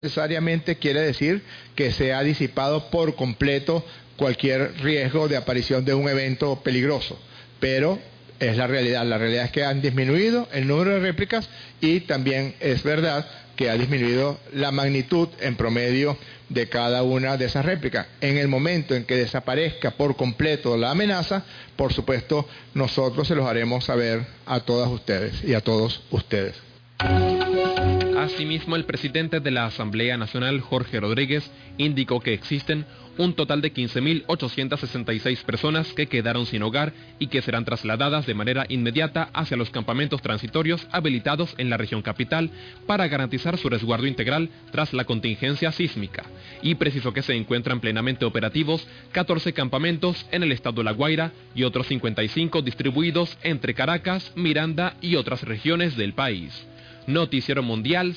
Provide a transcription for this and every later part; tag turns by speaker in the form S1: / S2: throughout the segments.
S1: Necesariamente quiere decir que se ha disipado por completo cualquier riesgo de aparición de un evento peligroso, pero es la realidad es que han disminuido el número de réplicas y también es verdad que ha disminuido la magnitud en promedio de cada una de esas réplicas. En el momento en que desaparezca por completo la amenaza, por supuesto, nosotros se los haremos saber a todas ustedes y a todos ustedes.
S2: Asimismo, el presidente de la Asamblea Nacional, Jorge Rodríguez, indicó que existen un total de 15.866 personas que quedaron sin hogar y que serán trasladadas de manera inmediata hacia los campamentos transitorios habilitados en la región capital para garantizar su resguardo integral tras la contingencia sísmica. Y precisó que se encuentran plenamente operativos 14 campamentos en el estado La Guaira y otros 55 distribuidos entre Caracas, Miranda y otras regiones del país. Noticiero Mundial,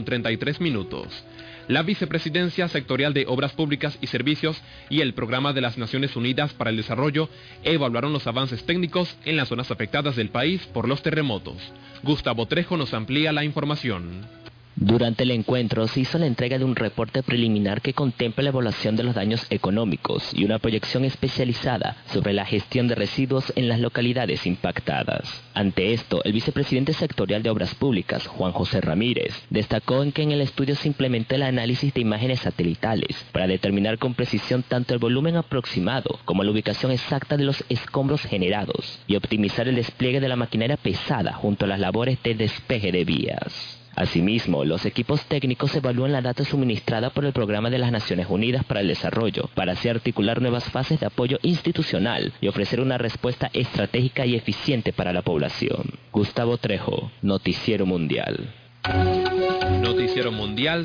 S2: 5:33. La Vicepresidencia Sectorial de Obras Públicas y Servicios y el Programa de las Naciones Unidas para el Desarrollo evaluaron los avances técnicos en las zonas afectadas del país por los terremotos. Gustavo Trejo nos amplía la información.
S3: Durante el encuentro se hizo la entrega de un reporte preliminar que contempla la evaluación de los daños económicos y una proyección especializada sobre la gestión de residuos en las localidades impactadas. Ante esto, el vicepresidente sectorial de Obras Públicas, Juan José Ramírez, destacó en que en el estudio se implementó el análisis de imágenes satelitales para determinar con precisión tanto el volumen aproximado como la ubicación exacta de los escombros generados y optimizar el despliegue de la maquinaria pesada junto a las labores de despeje de vías. Asimismo, los equipos técnicos evalúan la data suministrada por el Programa de las Naciones Unidas para el Desarrollo, para así articular nuevas fases de apoyo institucional y ofrecer una respuesta estratégica y eficiente para la población. Gustavo Trejo, Noticiero Mundial.
S2: Noticiero Mundial,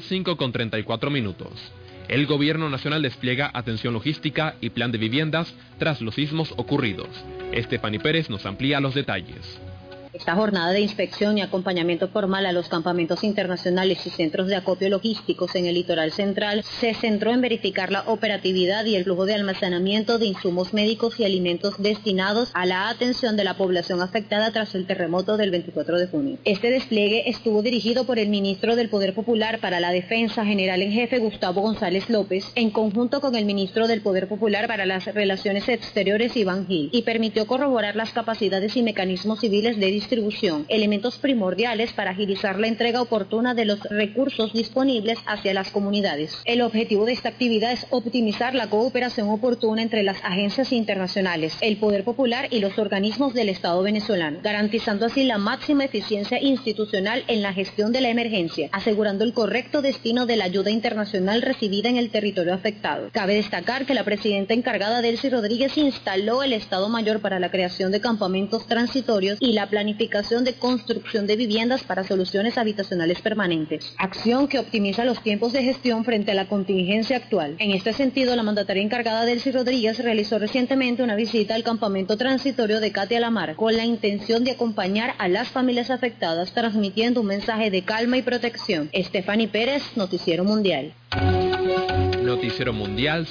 S2: 5:34. El Gobierno Nacional despliega atención logística y plan de viviendas tras los sismos ocurridos. Estefany Pérez nos amplía los detalles.
S4: Esta jornada de inspección y acompañamiento formal a los campamentos internacionales y centros de acopio logísticos en el litoral central se centró en verificar la operatividad y el flujo de almacenamiento de insumos médicos y alimentos destinados a la atención de la población afectada tras el terremoto del 24 de junio. Este despliegue estuvo dirigido por el ministro del Poder Popular para la Defensa, general en jefe Gustavo González López, en conjunto con el ministro del Poder Popular para las Relaciones Exteriores, Iván Gil, y permitió corroborar las capacidades y mecanismos civiles de distribución, elementos primordiales para agilizar la entrega oportuna de los recursos disponibles hacia las comunidades. El objetivo de esta actividad es optimizar la cooperación oportuna entre las agencias internacionales, el Poder Popular y los organismos del Estado venezolano, garantizando así la máxima eficiencia institucional en la gestión de la emergencia, asegurando el correcto destino de la ayuda internacional recibida en el territorio afectado. Cabe destacar que la presidenta encargada, Delcy Rodríguez, instaló el Estado Mayor para la creación de campamentos transitorios y la planificación de construcción de viviendas para soluciones habitacionales permanentes, acción que optimiza los tiempos de gestión frente a la contingencia actual. En este sentido, la mandataria encargada, Delcy Rodríguez, realizó recientemente una visita al campamento transitorio de Catia La Mar con la intención de acompañar a las familias afectadas, transmitiendo un mensaje de calma y protección. Estefany Pérez, Noticiero Mundial.
S2: Noticiero Mundial,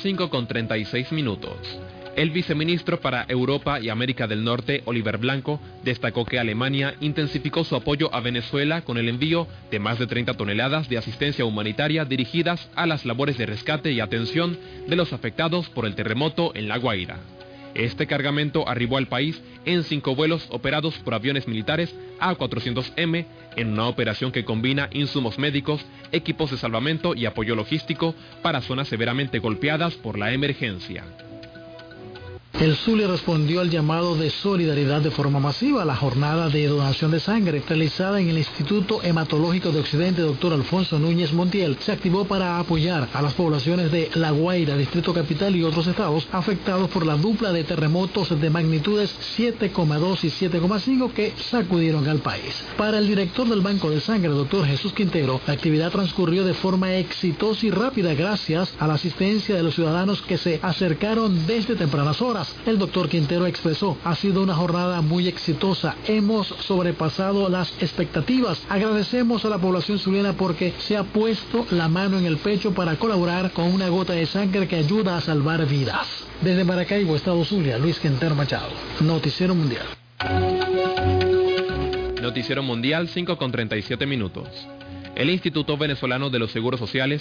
S2: 5:36. El viceministro para Europa y América del Norte, Oliver Blanco, destacó que Alemania intensificó su apoyo a Venezuela con el envío de más de 30 toneladas de asistencia humanitaria dirigidas a las labores de rescate y atención de los afectados por el terremoto en La Guaira. Este cargamento arribó al país en 5 vuelos operados por aviones militares A400M en una operación que combina insumos médicos, equipos de salvamento y apoyo logístico para zonas severamente golpeadas por la emergencia.
S5: El Zulia respondió al llamado de solidaridad de forma masiva a la jornada de donación de sangre realizada en el Instituto Hematológico de Occidente. Dr. Alfonso Núñez Montiel se activó para apoyar a las poblaciones de La Guaira, Distrito Capital y otros estados afectados por la dupla de terremotos de magnitudes 7,2 y 7,5 que sacudieron al país. Para el director del Banco de Sangre, Dr. Jesús Quintero, la actividad transcurrió de forma exitosa y rápida gracias a la asistencia de los ciudadanos que se acercaron desde tempranas horas. El doctor Quintero expresó: ha sido una jornada muy exitosa, hemos sobrepasado las expectativas. Agradecemos a la población zuliana porque se ha puesto la mano en el pecho para colaborar con una gota de sangre que ayuda a salvar vidas. Desde Maracaibo, Estado Zulia, Luis Quintero Machado, Noticiero Mundial.
S2: Noticiero Mundial, 5:37. El Instituto Venezolano de los Seguros Sociales